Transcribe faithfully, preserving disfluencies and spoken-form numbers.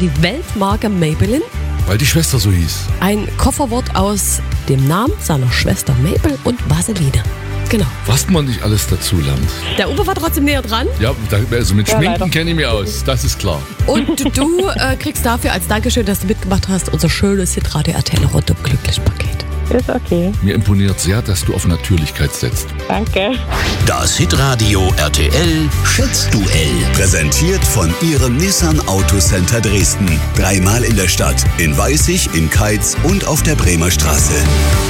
die Weltmarke Maybelline. Weil die Schwester so hieß. Ein Kofferwort aus dem Namen seiner Schwester Mabel und Vaseline. Genau. Was man nicht alles dazu lernt. Der Uwe war trotzdem näher dran. Ja, also mit Ja, Schminken leider. kenne ich mich aus, das ist klar. Und du äh, kriegst dafür als Dankeschön, dass du mitgemacht hast, unser schönes Hitradio R T L Rundum glücklich Paket. Ist okay. Mir imponiert sehr, dass du auf Natürlichkeit setzt. Danke. Das Hitradio R T L Schätzduell. Präsentiert von Ihrem Nissan Autocenter Dresden. Dreimal in der Stadt, in Weißig, in Keitz und auf der Bremer Straße.